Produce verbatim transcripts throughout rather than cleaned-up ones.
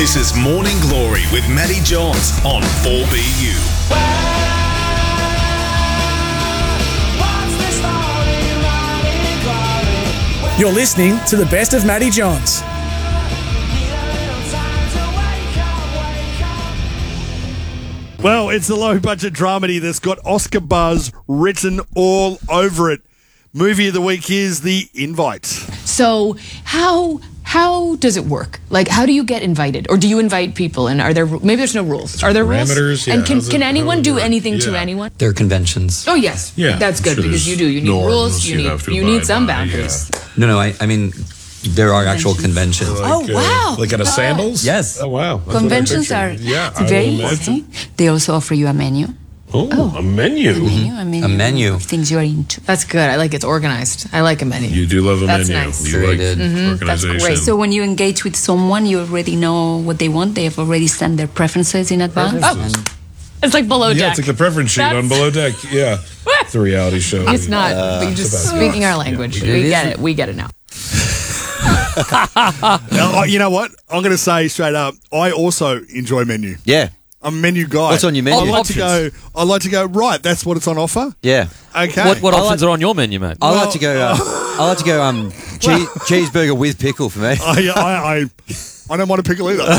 This is Morning Glory with Matty Johns on four B U. You're listening to the best of Matty Johns. Well, it's the low-budget dramedy that's got Oscar buzz written all over it. Movie of the week is The Invite. So how how does it work? Like, how do you get invited? Or do you invite people? And are there, maybe there's no rules. Are there Parameters, rules? yeah. And can, How's it- can how anyone does it do work? anything to Yeah. anyone? There are conventions. Oh, yes. Yeah, That's good sure because there's you do. You need norms rules. You you need, have to you need abide some by, boundaries. No, no, I, I mean, there are actual conventions. Like, Oh, wow. Like at a sandals? Yes. Oh, wow. That's what I Conventions pictured. are yeah, I very would imagine. important. They also offer you a menu. Oh, a menu. Menu, a menu. A menu. of things you are into. That's good. I like it's organized. I like a menu. You do love a That's menu. nice. You like Curated. Mhm, that's organization. great. So when you engage with someone, you already know what they want. They have already sent their preferences in advance. Preferences. Oh, it's like below Yeah, deck. it's like the preference sheet That's- on Below Deck. Yeah. It's a reality show. It's not. but you're just about- speaking our language. Yeah, we it get is. it. We get it now. Now, you know what? I'm going to say straight up, I also enjoy menu. Yeah. I'm a menu guy. What's on your menu? I like Options. to go. I like to go. Right, that's what it's on offer. Yeah. Okay. What, what I options are on your menu, mate? I Well- like to go. Uh, I like to go. Um, cheese, cheeseburger with pickle for me. I, I, I, I don't want a pickle either.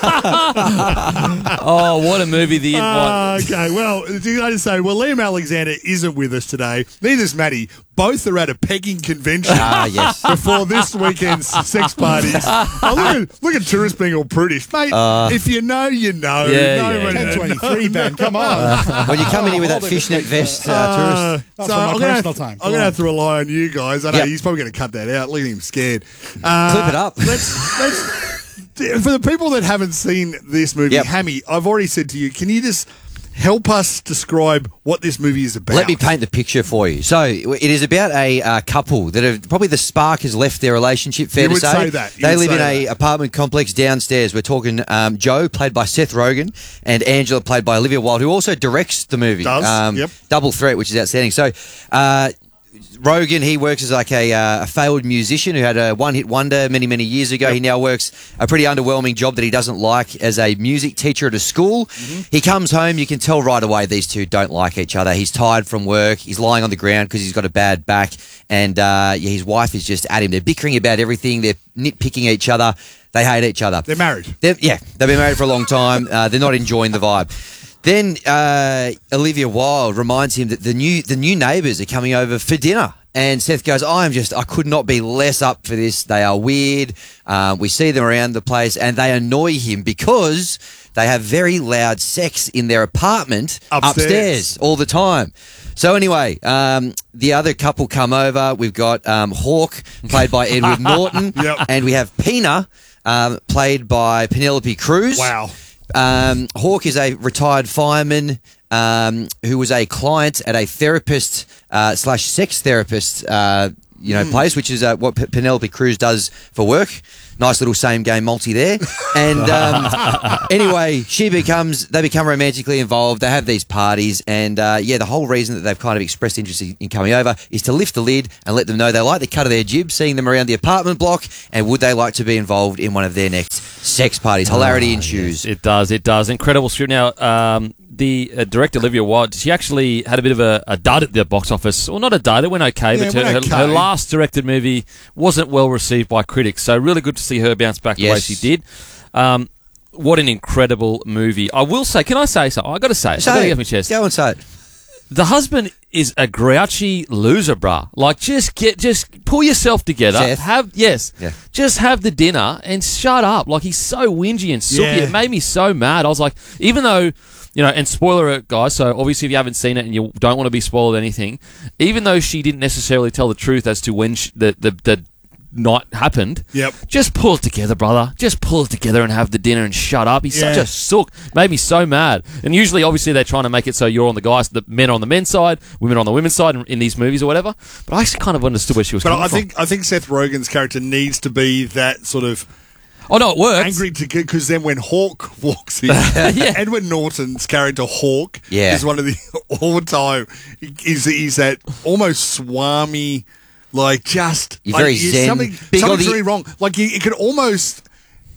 Oh, what a movie, The Invite. Uh, okay, well, do I just say, well, Liam Alexander isn't with us today. Neither is Matty. Both are at a pegging convention Ah, yes. before this weekend's sex parties. Oh, look, at, look at tourists being all prudish. Mate, if you know, you know. Yeah, yeah, Nobody- yeah. no, twenty-three, Ben, come on. When you come in here with that fishnet vest, uh, Uh, tourist. That's so for my I'm gonna have, personal time. I'm Come going to on. have to rely on you guys. I know Yep. he's probably going to cut that out. Look at him scared. Uh, Clip it up. Let's, let's, for the people that haven't seen this movie, Yep. Hammy, I've already said to you, can you just help us describe what this movie is about? Let me paint the picture for you. So it is about a uh, couple that have probably the spark has left their relationship. Fair You to would say, say that. You they would live in say a that. apartment complex downstairs. We're talking um, Joe, played by Seth Rogen, and Angela, played by Olivia Wilde, who also directs the movie. Does, Um, yep. Double threat, which is outstanding. So. Uh, Rogan, he works as like a, uh, a failed musician who had a one-hit wonder many, many years ago. He now works a pretty underwhelming job that he doesn't like as a music teacher at a school. Mm-hmm. He comes home, you can tell right away these two don't like each other. He's tired from work. He's lying on the ground because he's got a bad back. And uh, yeah, his wife is just at him. They're bickering about everything. They're nitpicking each other. They hate each other. They're married. They're, yeah, they've been married for a long time. Uh, they're not enjoying the vibe. Then uh, Olivia Wilde reminds him that the new the new neighbours are coming over for dinner. And Seth goes, I'm just, I could not be less up for this. They are weird. Uh, we see them around the place and they annoy him because they have very loud sex in their apartment Upstairs. upstairs all the time. So anyway, um, the other couple come over. We've got um, Hawk, played by Edward Norton. Yep. And we have Pina, um, played by Penelope Cruz. Wow. Um, Hawk is a retired fireman um, who was a client at a therapist uh, slash sex therapist, uh, you know, place, which is uh, what P- Penelope Cruz does for work. Nice little same game multi there. And um, anyway, she becomes, they become romantically involved. They have these parties. And uh, yeah, the whole reason that they've kind of expressed interest in in coming over is to lift the lid and let them know they like the cut of their jib, seeing them around the apartment block. And would they like to be involved in one of their next sex parties? Hilarity ensues. It does, it does. Incredible script. Now, um, the uh, director, Olivia Wilde, she actually had a bit of a, a dud at the box office. Well, not a dud, it went okay, Yeah, but it her, went her- okay. her last directed movie wasn't well received by critics. So really good to see her bounce back the way Yes. she did. Um, what an incredible movie. I will say, can I say something? i got to say it. i got to Say get it. off my chest. Go and say it. The husband is a grouchy loser, bruh. Like, just get, just pull yourself together. Seth? Have yes, Yeah. just have the dinner and shut up. Like, he's so whingy and sooky. Yeah. It made me so mad. I was like, even though, you know, and spoiler alert, guys. So obviously, if you haven't seen it and you don't want to be spoiled anything, even though she didn't necessarily tell the truth as to when she, the the the night happened. Yep. Just pull it together, brother. Just pull it together and have the dinner and shut up. He's Yeah. such a sook. Made me so mad. And usually, obviously, they're trying to make it so you're on the guys, the men are on the men's side, women are on the women's side in, in these movies or whatever. But I actually kind of understood where she was But coming I from. think I think Seth Rogen's character needs to be that sort of Oh, no, it works. angry to because then when Hawk walks in, Yeah. Edward Norton's character Hawk Yeah. is one of the all the time is he's that almost swami, like just You're like, very you- zen. Something, Big on something's the- really wrong. Like you, it could almost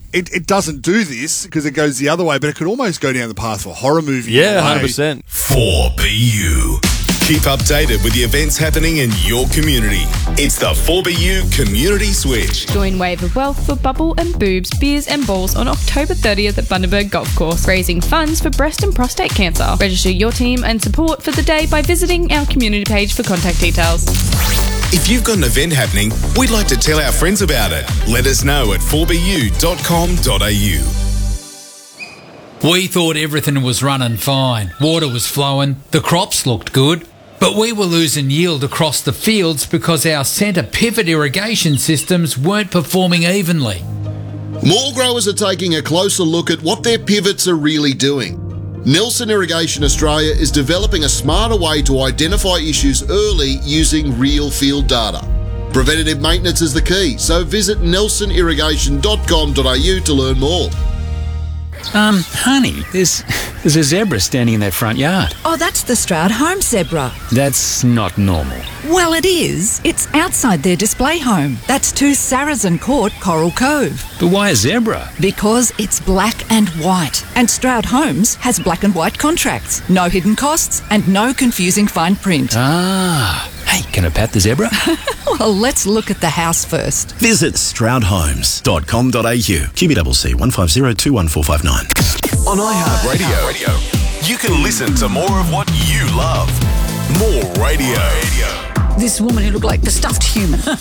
it, it doesn't do this because it goes the other way, but it could almost go down the path for a horror movie. in a Yeah, one way. hundred percent. four B U. Keep updated with the events happening in your community. It's the four B U Community Switch. Join Wave of Wealth for bubble and boobs, beers and balls on October thirtieth at Bundaberg Golf Course, raising funds for breast and prostate cancer. Register your team and support for the day by visiting our community page for contact details. If you've got an event happening, we'd like to tell our friends about it. Let us know at four b u dot com dot a u. We thought everything was running fine. Water was flowing, the crops looked good, but we were losing yield across the fields because our centre pivot irrigation systems weren't performing evenly. More growers are taking a closer look at what their pivots are really doing. Nelson Irrigation Australia is developing a smarter way to identify issues early using real field data. Preventative maintenance is the key, so visit nelson irrigation dot com dot a u to learn more. Um, honey, there's, there's a zebra standing in that front yard. Oh, that's the Stroud home zebra. That's not normal. Well, it is. It's outside their display home. That's to Saracen Court, Coral Cove. But why a zebra? Because it's black and white. And Stroud Homes has black and white contracts. No hidden costs and no confusing fine print. Ah. Hey, can I pat the zebra? Well, let's look at the house first. Visit stroud homes dot com dot a u. Q B C C one five zero two one four five nine. On iHeartRadio, you can listen to more of what you love. More radio. This woman who looked like the stuffed human.